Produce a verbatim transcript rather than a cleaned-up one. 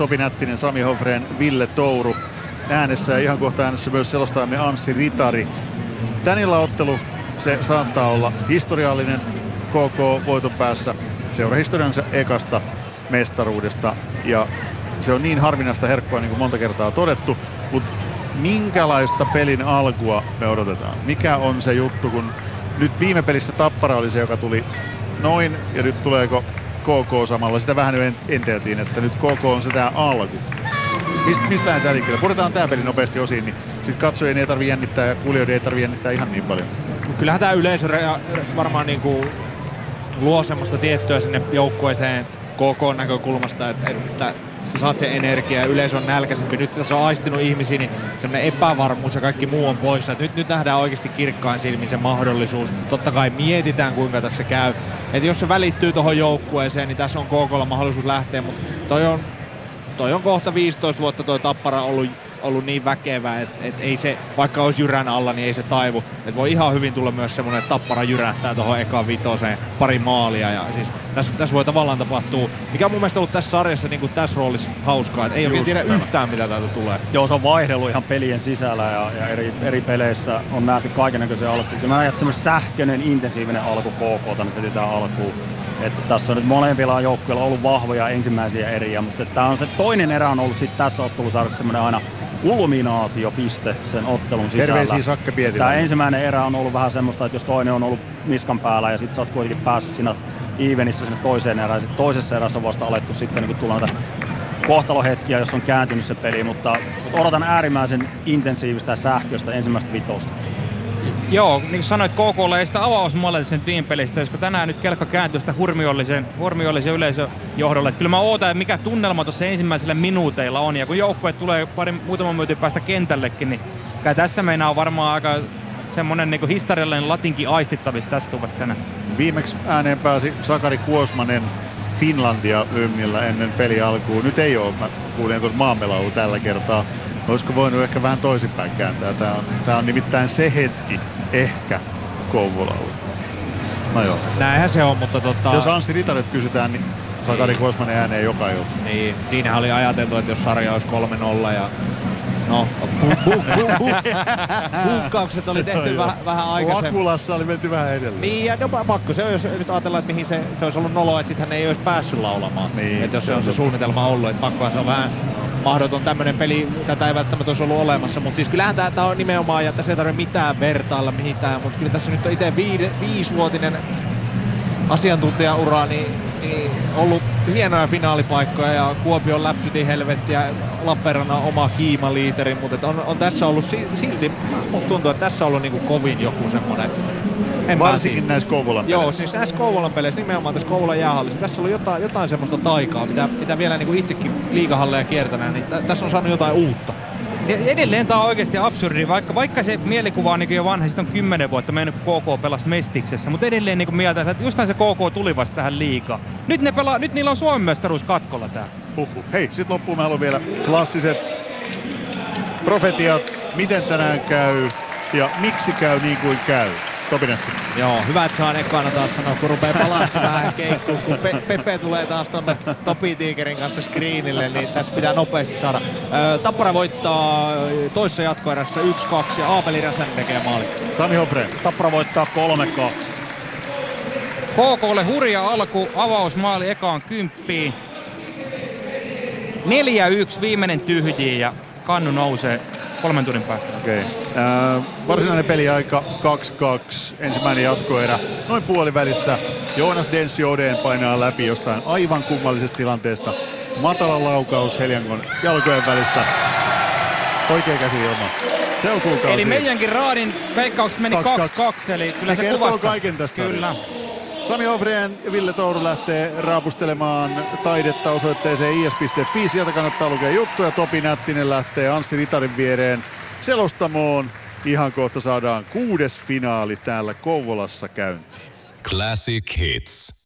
Topi Nättinen, Sami Hofrén, Ville Touru. Äänessä ja ihan kohta äänessä myös selostajamme Anssi Ritari. Tän illan ottelu, se saattaa olla historiallinen K K-voiton päässä seurahistoriansa ekasta mestaruudesta. Ja se on niin harvinaista herkkua, niin kuin monta kertaa todettu. Mutta minkälaista pelin alkua me odotetaan? Mikä on se juttu, kun nyt viime pelissä Tappara oli se, joka tuli noin, ja nyt tuleeko K K samalla? Sitä vähän jo enteltiin, että nyt K K on se tää alku. Mist, mistä lähdetään liikkeelle? Puretaan tää peli nopeasti osiin, niin sit katsojien ei tarvi jännittää ja kuulijoiden ei tarvi jännittää ihan niin paljon. Kyllähän tää yleisö varmaan niinku luo semmoista tiettyä sinne joukkueeseen K K:n näkökulmasta, että, että sä saat sen energiaa ja yleisö on nälkäisempi. Nyt tässä on aistinut ihmisiä, niin semmoinen epävarmuus ja kaikki muu on poissa. Nyt, nyt nähdään oikeasti kirkkain silmin se mahdollisuus. Totta kai mietitään, kuinka tässä käy. Että jos se välittyy tuohon joukkueeseen, niin tässä on K K:lla mahdollisuus lähteä, mutta toi on, toi on kohta viisitoista vuotta toi Tappara ollut, ollut niin väkevä, että et ei se, vaikka olisi jyrän alla, niin ei se taivu. Et voi ihan hyvin tulla myös semmoinen, että Tappara jyrähtää tuohon ekaan vitoseen pari maalia. Ja siis tässä, tässä voi tavallaan tapahtua, mikä on mun mielestä ollut tässä sarjassa niin kuin tässä roolissa hauskaa, että ei oikein tiedä yhtään, mitä täältä tulee. Joo, se on vaihdellut ihan pelien sisällä ja, ja eri, eri peleissä on nähty kaikennäköisiä alkuja. Kyllä mä näen, että semmoinen sähköinen, intensiivinen alku K K:ta nyt vetitään alkuun. Että tässä on nyt molemmilla joukkueilla ollut vahvoja ensimmäisiä eriä, mutta tämä on se toinen erä on ollut sitten tässä ottelusarjassa semmoinen aina kulminaatiopiste sen ottelun sisällä. Terveisiä Sakke Pietilä. Tämä ensimmäinen erä on ollut vähän semmoista, että jos toinen on ollut niskan päällä ja sitten sä oot kuitenkin päässyt siinä evenissä sinne toiseen erään. Sitten toisessa erässä on vasta alettu sitten niin tulla näitä kohtalohetkiä, jos on kääntynyt se peli, mutta odotan äärimmäisen intensiivistä ja sähköistä ensimmäistä vitosta. Joo, niin kuin sanoit, K K:lla ei sitä avausmallille sen tiimpelistä, koska tänään nyt kelkka kääntyy sitä hurmiollisen, hurmiollisen yleisöjohdolle. Että kyllä mä ootan, että mikä tunnelma tuossa ensimmäisellä minuuteilla on. Ja kun joukkue tulee pari, muutaman minuutin päästä kentällekin, niin kai tässä meinaa on varmaan aika semmonen niin kuin historiallinen latinkin aistittavissa tästä tuvasta tänään. Viimeksi ääneen pääsi Sakari Kuosmanen Finlandia-lymmillä ennen peli alkuun. Nyt ei ole, mä kuulin tuon maamelau tällä kertaa. Olisiko voinut ehkä vähän toisinpäin kääntää? Tää on, tää on nimittäin se hetki, ehkä, Kouvolalla. No joo. Näinhän se on, mutta tota... Jos Anssi Ritaret kysytään, niin Sakari Kuosmanen ääneen joka ilta. Niin, siinähän oli ajateltu, että jos sarja olisi kolme nolla ja... No, buukkaukset oli tehty vähän, vähän aikaisemmin. Lakulassa oli menty vähän edelleen. Niin, ja no, pakko se on, jos nyt ajatellaan, että mihin se, se olisi ollut nolo, että sitten hän ei olisi päässyt laulamaan. Niin, että jos se on se suunnitelma ollut, että pakkohan se on vähän mahdoton tämmöinen peli, tätä ei välttämättä olisi ollut olemassa. Mutta siis kyllähän tämä on nimenomaan, ja tässä ei tarvitse mitään vertailla mitään, mutta kyllä tässä nyt on itse viide, viisivuotinen asiantuntijaura, niin, niin ollut hienoja finaalipaikkoja ja Kuopion läpsytin helvettiä, Lappeenrannan oma kiimaliiteri, mutta on, on tässä ollut silti, musta tuntuu, että tässä on ollut niinku kovin joku semmoinen. Varsinkin näissä Kouvolan peleissä. Joo, siis näissä Kouvolan peleissä, nimenomaan tässä Kouvolan jäähallissa, tässä on ollut jotain, jotain semmoista taikaa, mitä, mitä vielä niinku itsekin liigahalleja kiertäneen, niin t- tässä on saanut jotain uutta. Ja edelleen tää on oikeasti absurdi, vaikka, vaikka se mielikuva on niin jo vanha, sitten on kymmenen vuotta mennyt, kun K K pelasi Mestiksessä, mutta edelleen niin mieltä, että justain se K K tuli vasta tähän liigaan. Nyt, ne pelaa, nyt niillä on Suomen mestaruus katkolla tää. Huhhuh. Hei, sit loppuun mä haluan vielä klassiset profetiat, miten tänään käy ja miksi käy niin kuin käy. Topi Nättinen. Joo, hyvä, että saan ekana taas sanoa, kun rupeaa palassa vähän keikkuun, kun Pe- Pepe tulee taas tonne Topi Tiikerin kanssa screenille, niin tässä pitää nopeasti saada. Ö, Tappara voittaa toisessa jatkoerässä yksi kaksi ja Aapeli Räsänen tekee maali. Sami Hofrén. Tappara voittaa kolme kaksi. K K:lle hurja alku, avausmaali ekaan kymppiin. neljä yksi viimeinen tyhjiin ja kannu nousee kolmen tunnin päästä. Okei. Okay. Äh, varsinainen peliaika kaksi kaksi, ensimmäinen jatkoerä. Noin puolivälissä Joonas Denssi Odeen painaa läpi jostain aivan kummallisesta tilanteesta. Matala laukaus Heliankon jalkojen välistä. Oikea käsi ilman. Se on kuulkausi. Eli meidänkin raadin veikkaukset meni kaksi kaksi, eli kyllä se, se kuvastaa. kaiken tästä. Kyllä. Sami Hofrén ja Ville Touru lähtee raapustelemaan taidetta osoitteeseen i s piste f i. Sieltä kannattaa lukea juttuja. Topi Nättinen lähtee Anssi Ritarin viereen selostamoon. Ihan kohta saadaan kuudes finaali täällä Kouvolassa käyntiin. Classic Hits.